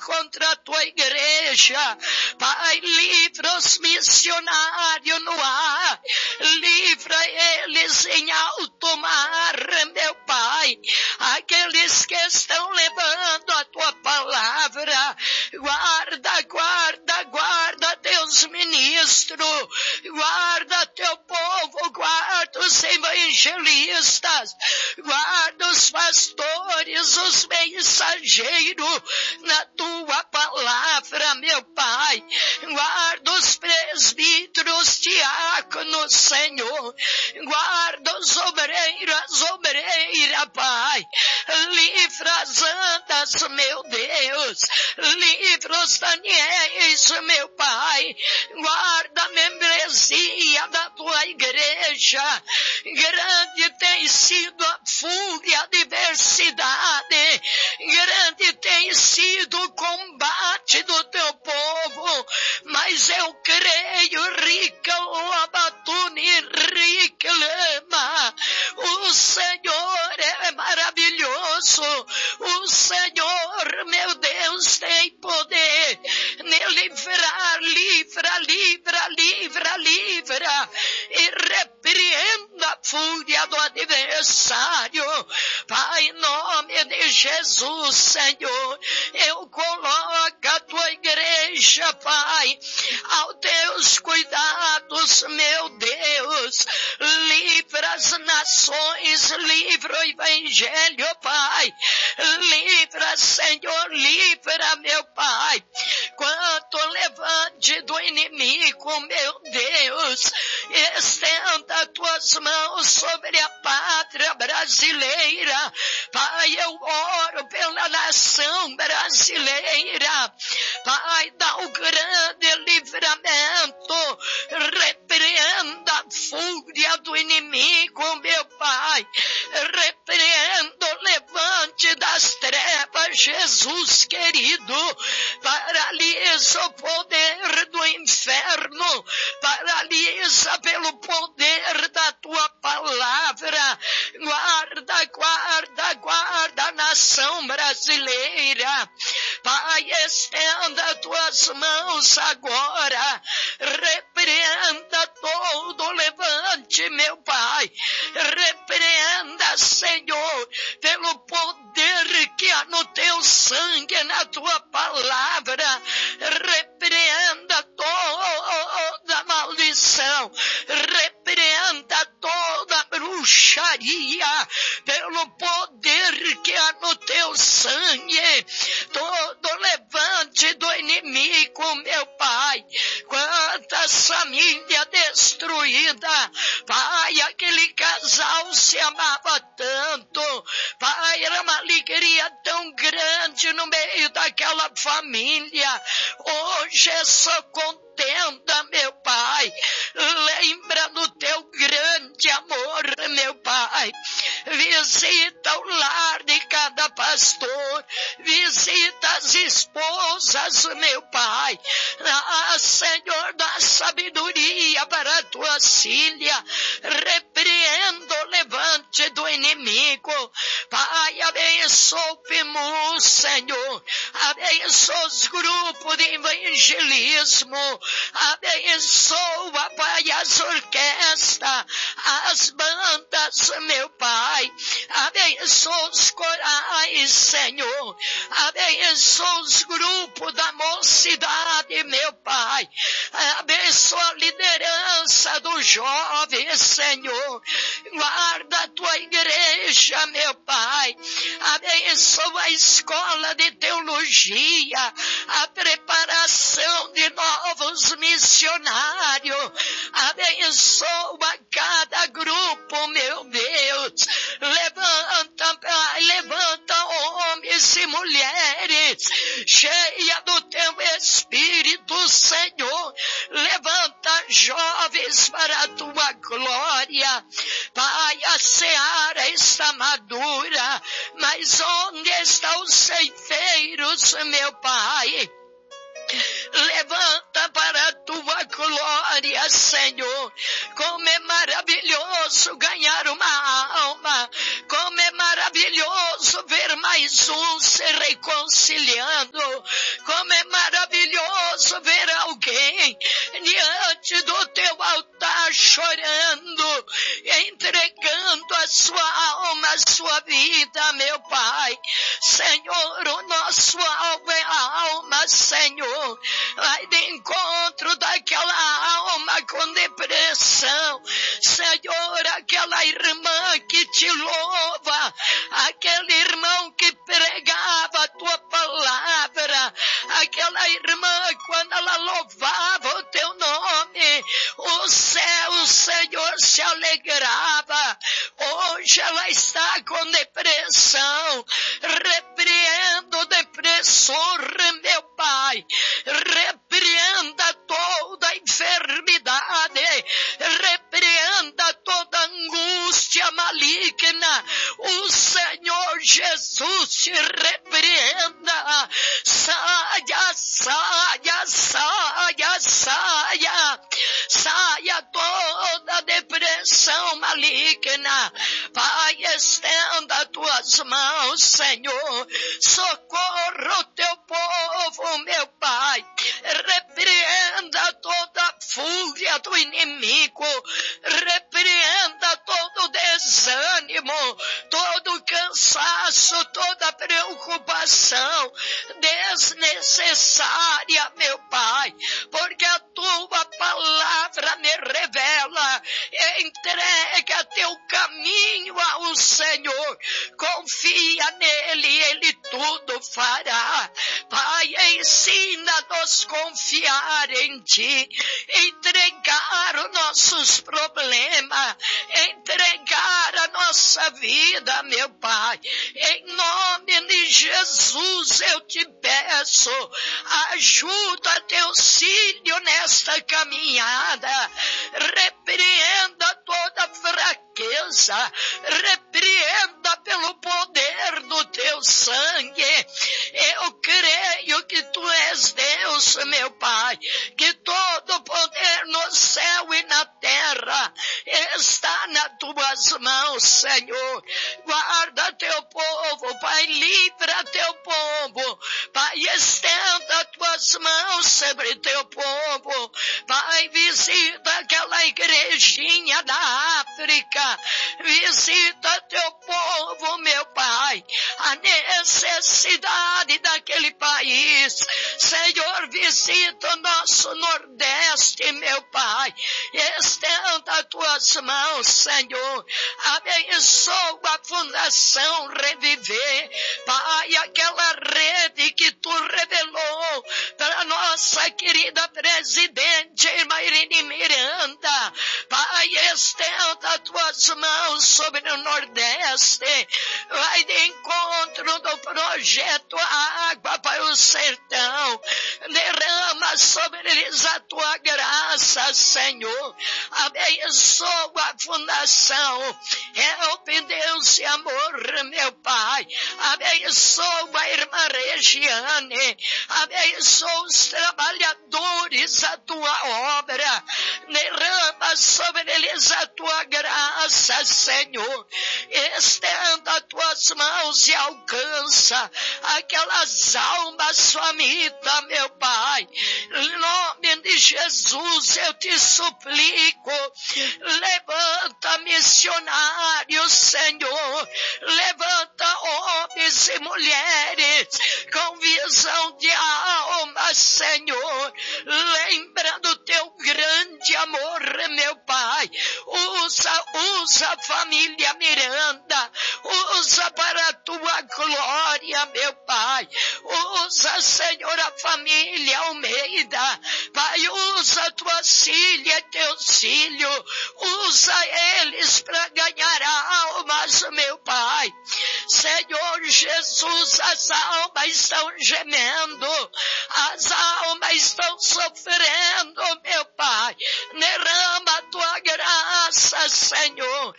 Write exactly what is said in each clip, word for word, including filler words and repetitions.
contra a tua igreja. Pai, livra os missionários no ar, livra eles em alto mar, meu Pai, aqueles que estão levando a tua palavra, guarda, guarda, guarda teus ministros, guarda teu povo, guarda os evangelistas, guarda os pastores, os mensageiros na tua palavra, meu Pai, guarda os presbíteros, diáconos, Senhor, guarda os obreiros, as obreiras, Pai, livra as andas, meu Deus, livra os Daniéis, meu Pai, guarda a membresia da tua igreja. Grande tem sido a fúria, a adversidade, grande tem sido o combate do teu povo, mas eu creio, rica o abatune, rica lama, o Senhor é maravilhoso, o Senhor, meu Deus, tem poder de livrar, livra, livra, livra, livra, e repreenda a fúria do adversário. Pai, em nome de Jesus, Senhor, eu coloco a tua igreja, Pai, aos teus cuidados, meu Deus, livra as nações, livra o evangelho, Pai, livra, Senhor, livra, meu Pai, quanto levante do inimigo, meu Deus, estenda tuas mãos sobre a pátria brasileira, Pai, eu oro pela nação brasileira, Pai, dá o grande livramento, repreenda a fúria do inimigo, meu Pai, repreenda o levante das trevas, Jesus querido, paralisa o poder do inferno, paralisa pelo poder da tua palavra, guarda, guarda, guarda a nação brasileira, Pai, estenda tuas mãos agora, repreenda todo levante, meu Pai, repreenda, Senhor, pelo poder que há no teu sangue, na tua palavra, repreenda toda maldição, repreenda toda bruxaria, pelo poder que há no teu sangue, todo levante do inimigo, meu Pai, quantas famílias destruídas, Pai, aquele casal se amava tanto, Pai, era uma alegria tão grande no meio daquela família, hoje é só contenda, meu Pai, lembra do teu grande amor, meu Pai, visita o lar de cada pastor, visita as esposas, meu Pai, ah, Senhor, dá sabedoria para a tua filha, repreenda o levante do inimigo, Pai, abençoa o P M U, Senhor, abençoa os grupos de evangelismo, abençoa, Pai, as orquestras, as bandas, meu Pai, abençoa os corais, Senhor, abençoa os grupos da mocidade, meu Pai, abençoa a liderança dos jovens, Senhor, guarda a tua igreja, meu Pai, abençoa a escola de teologia, a preparação de novos missionários, abençoa cada grupo, meu Deus, levanta, Pai, levanta homens e mulheres, cheia do teu Espírito, Senhor, levanta jovens para a tua glória, Pai, a seara está madura, mas onde estão os ceifeiros, meu Pai? Levanta para a tua glória, Senhor, como é maravilhoso ganhar uma alma, como é maravilhoso maravilhoso ver mais um se reconciliando. Como é maravilhoso ver alguém diante do teu altar chorando, entregando a sua alma, a sua vida, meu Pai. Senhor, o nosso alvo é a alma, Senhor. Vai de encontro daquela alma com depressão. Senhor, aquela irmã que te louva, aquele irmão que pregava a tua palavra, aquela irmã quando ela louvava o teu nome, o céu, Senhor, se alegrava. Hoje ela está com depressão. Repreendo o depressor, meu Pai. Repreenda toda enfermidade. Repreenda toda angústia maligna. O Senhor Jesus te repreenda. Saia, saia, saia, saia. Saia toda depressão maligna. Pai, estenda tuas mãos, Senhor. Socorra o teu povo, meu Pai. Repreenda toda a fúria do inimigo. Repreenda todo desânimo, todo cansaço, toda preocupação desnecessária, meu Pai. Porque a tua palavra me revela. Entrega teu caminho ao Senhor. Confia nele, ele tudo fará. Pai, ensina-nos a confiar em ti. Entregar os nossos problemas. Entregar a nossa vida, meu Pai. Em nome de Jesus eu te peço. Ajuda teu filho nesta caminhada. Repreenda toda fraqueza. Repreenda pelo poder do teu sangue. Eu creio que tu és Deus, meu Pai, que todo poder no céu e na terra está nas tuas mãos, Senhor. Guarda teu povo, Pai, livra teu povo, Pai, estenda tuas mãos sobre teu povo, Pai, visita aquela igrejinha da África, visita teu povo, meu Pai, a necessidade daquele país. Senhor, visita o nosso Nordeste, meu Pai, estenda tuas mãos, Senhor, abençoa a Fundação Reviver, Pai, aquela rede que tu revelou para nossa querida presidente, irmã Irene Miranda, Pai, estenda tuas mãos sobre o Nordeste, vai de encontro do projeto Água para o Sertão, derrama sobre eles a tua graça, Senhor, abençoa a fundação, help Deus e amor, meu Pai, abençoa a irmã Regiane, abençoa os trabalhadores a tua obra, derrama sobre eles a tua graça, Senhor, estenda as tuas mãos e alcança aquelas almas famintas, meu Pai, em nome de Jesus eu te suplico, levanta missionários, Senhor, levanta homens e mulheres com visão de alma, Senhor, lembra do teu grande amor, meu Pai, usa, usa a família Miranda, usa para a tua glória, meu Pai, usa, Senhor, a família Almeida, Pai, usa tuas filhas e teus filhos, usa eles para ganhar almas, meu Pai, Senhor Jesus, as almas estão gemendo, as almas estão sofrendo, meu Pai, derrama a tua graça, Senhor,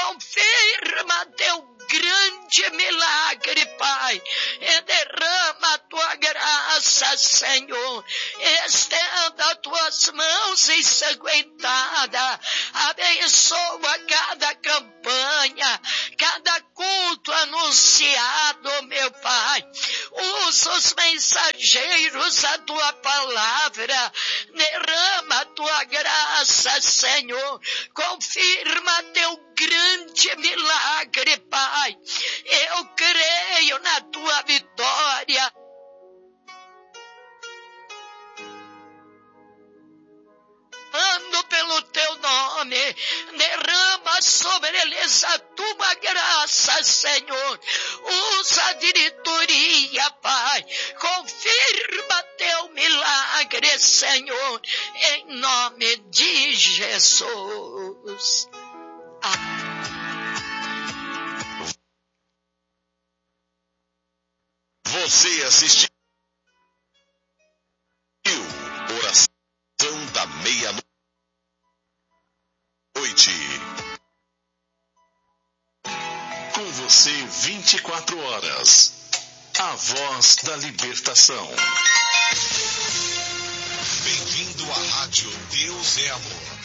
confirma teu grande milagre, Pai, e derrama a tua graça, graça, Senhor. Estenda tuas mãos ensanguentadas. Abençoa cada campanha, cada culto anunciado, meu Pai. Usa os mensageiros da tua palavra. Derrama a tua graça, Senhor. Confirma teu grande milagre, Pai. Eu creio na tua vitória. Ando pelo teu nome, derrama sobre eles a tua graça, Senhor. Usa a diretoria, Pai. Confirma teu milagre, Senhor, em nome de Jesus. Amém. Você assistiu Oração da Meia-Noite. Com você vinte e quatro horas. A voz da libertação. Bem-vindo à Rádio Deus é Amor.